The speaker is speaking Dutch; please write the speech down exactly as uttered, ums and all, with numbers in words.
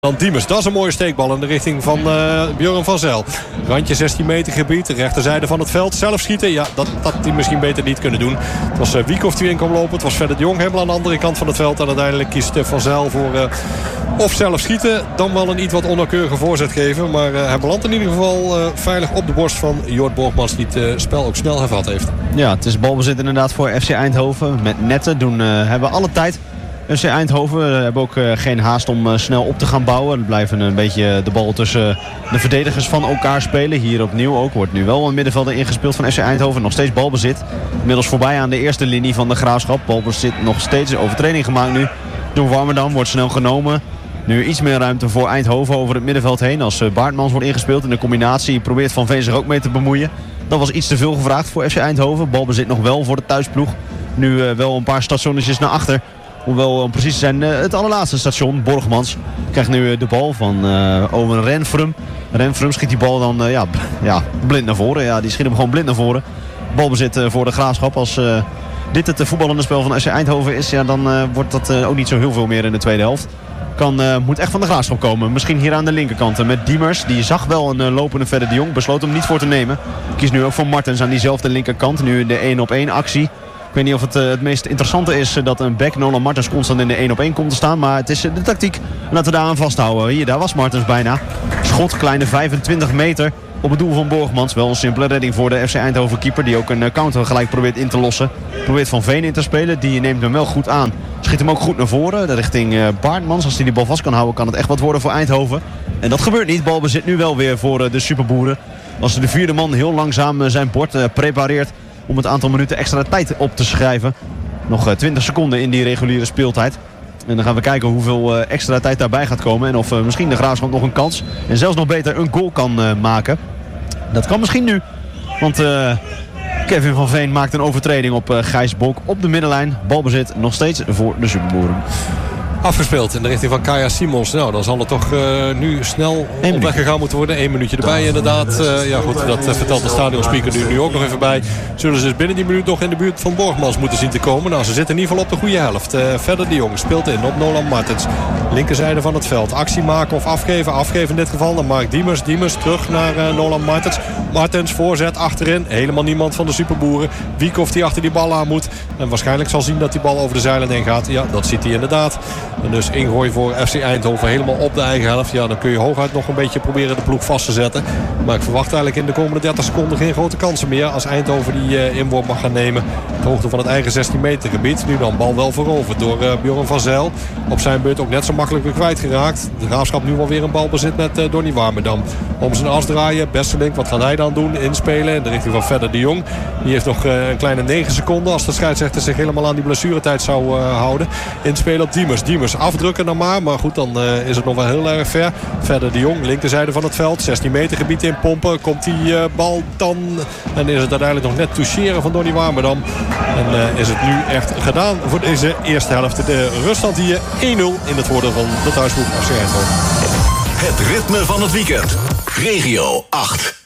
Dan Diemers, dat is een mooie steekbal in de richting van uh, Björn van Zijl. Randje zestien meter gebied, rechterzijde van het veld. Zelf schieten, ja, dat had hij misschien beter niet kunnen doen. Het was uh, Wiekhoff die in kwam lopen. Het was verder de Jong helemaal aan de andere kant van het veld. En uiteindelijk kiest uh, Van Zijl voor uh, of zelf schieten, dan wel een iets wat onnauwkeurige voorzet geven. Maar uh, hij belandt in ieder geval uh, veilig op de borst van Jort Borgmans, die het uh, spel ook snel hervat heeft. Ja, het is balbezit inderdaad voor F C Eindhoven. Met netten doen, uh, hebben alle tijd. F C Eindhoven uh, hebben ook uh, geen haast om uh, snel op te gaan bouwen. Er blijven een beetje de bal tussen de verdedigers van elkaar spelen. Hier opnieuw ook. Wordt nu wel een middenvelder ingespeeld van F C Eindhoven. Nog steeds balbezit. Inmiddels voorbij aan de eerste linie van de Graafschap. Balbezit nog steeds. Overtreding gemaakt nu door Warmerdam. Wordt snel genomen. Nu iets meer ruimte voor Eindhoven over het middenveld heen. Als uh, Baartmans wordt ingespeeld in de combinatie. Probeert Van Veen zich ook mee te bemoeien. Dat was iets te veel gevraagd voor F C Eindhoven. Balbezit nog wel voor de thuisploeg. Nu uh, wel een paar stationnetjes naar achter. Hoewel, om precies te zijn, het allerlaatste station, Borgmans, krijgt nu de bal van uh, Owen Renfrum. Renfrum schiet die bal dan uh, ja, ja, blind naar voren. Ja, die schiet hem gewoon blind naar voren. Balbezit uh, voor de Graafschap. Als uh, dit het uh, voetballende spel van F C Eindhoven is, ja, dan uh, wordt dat uh, ook niet zo heel veel meer in de tweede helft. Kan, uh, moet echt van de Graafschap komen. Misschien hier aan de linkerkant uh, met Diemers. Die zag wel een uh, lopende verder de Jong. Besloot hem niet voor te nemen. Kiest nu ook voor Martens aan diezelfde linkerkant. Nu de één op één actie. Ik weet niet of het uh, het meest interessante is uh, dat een back Nolan Martens constant in de één op één komt te staan. Maar het is uh, de tactiek. Laten we daar aan vasthouden. Hier, daar was Martens bijna. Schot, kleine vijfentwintig meter op het doel van Borgmans. Wel een simpele redding voor de F C Eindhoven keeper. Die ook een uh, counter gelijk probeert in te lossen. Probeert Van Veen in te spelen. Die neemt hem wel goed aan. Schiet hem ook goed naar voren. De richting uh, Baartmans. Als hij die bal vast kan houden, kan het echt wat worden voor Eindhoven. En dat gebeurt niet. Balbezit nu wel weer voor uh, de superboeren. Als de vierde man heel langzaam uh, zijn bord uh, prepareert om het aantal minuten extra tijd op te schrijven. Nog twintig seconden in die reguliere speeltijd. En dan gaan we kijken hoeveel uh, extra tijd daarbij gaat komen. En of uh, misschien de Graafschap nog een kans. En zelfs nog beter een goal kan uh, maken. Dat kan misschien nu. Want uh, Kevin van Veen maakt een overtreding op uh, Gijs Bok op de middenlijn. Balbezit nog steeds voor de superboeren. Afgespeeld in de richting van Kaya Simons. Nou, dan zal het toch uh, nu snel op weg gegaan moeten worden. Eén minuutje erbij inderdaad. Uh, ja goed, dat uh, vertelt de stadionspeaker nu, nu ook nog even bij. Zullen ze dus binnen die minuut nog in de buurt van Borgmans moeten zien te komen. Nou, ze zitten in ieder geval op de goede helft. Uh, verder de Jong speelt in op Nolan Martens. Linkerzijde van het veld. Actie maken of afgeven. Afgeven in dit geval naar Mark Diemers. Diemers terug naar uh, Nolan Martens. Martens voorzet achterin. Helemaal niemand van de superboeren. Wiekhoff die achter die bal aan moet. En waarschijnlijk zal zien dat die bal over de zeilen heen gaat. Ja, dat ziet hij inderdaad. En dus ingooi voor F C Eindhoven helemaal op de eigen helft. Ja, dan kun je hooguit nog een beetje proberen de ploeg vast te zetten. Maar ik verwacht eigenlijk in de komende dertig seconden geen grote kansen meer. Als Eindhoven die uh, inworp mag gaan nemen. De hoogte van het eigen zestien meter gebied. Nu dan bal wel veroverd door uh, Björn van Zijl. Op zijn beurt ook net zo makkelijk weer kwijtgeraakt. De Graafschap nu wel weer een balbezit met uh, Donny Warmerdam. Om zijn as draaien. Besselink, wat gaat hij dan doen? Inspelen in de richting van Verder de Jong. Die heeft nog uh, een kleine negen seconden. Als de scheidsrechter zich helemaal aan die blessuretijd zou uh, houden. Inspelen op Diemers. Diemers afdrukken dan maar. Maar goed, dan uh, is het nog wel heel erg ver. Verder de Jong, linkerzijde van het veld. zestien meter gebied in pompen. Komt die uh, bal dan. En is het uiteindelijk nog net toucheren van Donny Warmerdam. En uh, is het nu echt gedaan voor deze eerste helft. De ruststand hier één nul in het voordeel van de thuisploeg F C Eindhoven. Het ritme van het weekend. Regio acht.